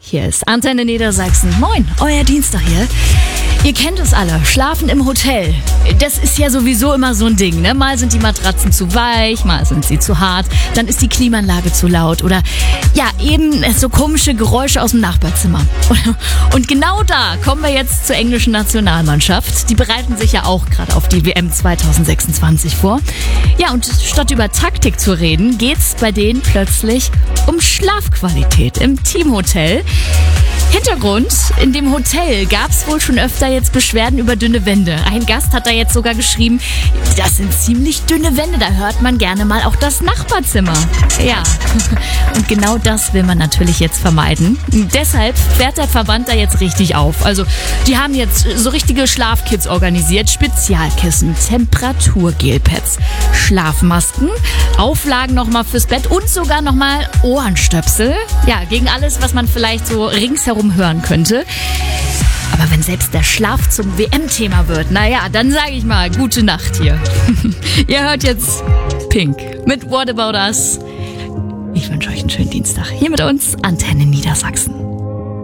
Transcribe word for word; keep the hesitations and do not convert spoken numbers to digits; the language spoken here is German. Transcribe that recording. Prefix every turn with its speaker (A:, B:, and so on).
A: Hier ist Antenne Niedersachsen. Moin, euer Dienstag hier. Ihr kennt es alle, schlafen im Hotel. Das ist ja sowieso immer so ein Ding, ne? Mal sind die Matratzen zu weich, mal sind sie zu hart, dann ist die Klimaanlage zu laut oder ja, eben so komische Geräusche aus dem Nachbarzimmer. Und genau da kommen wir jetzt zur englischen Nationalmannschaft. Die bereiten sich ja auch gerade auf die W M zwanzig sechsundzwanzig vor. Ja, und statt über Taktik zu reden, geht's bei denen plötzlich um Schlafqualität im Teamhotel. Hintergrund, in dem Hotel gab es wohl schon öfter jetzt Beschwerden über dünne Wände. Ein Gast hat da jetzt sogar geschrieben, das sind ziemlich dünne Wände, da hört man gerne mal auch das Nachbarzimmer. Ja, und genau das will man natürlich jetzt vermeiden. Deshalb fährt der Verband da jetzt richtig auf. Also die haben jetzt so richtige Schlafkits organisiert, Spezialkissen, Temperaturgelpads, Schlafmasken, Auflagen nochmal fürs Bett und sogar nochmal Ohrenstöpsel. Ja, gegen alles, was man vielleicht so ringsherum hören könnte. Aber wenn selbst der Schlaf zum W M-Thema wird, naja, dann sage ich mal, gute Nacht hier. Ihr hört jetzt Pink mit What About Us. Ich wünsche euch einen schönen Dienstag. Hier mit uns, Antenne Niedersachsen.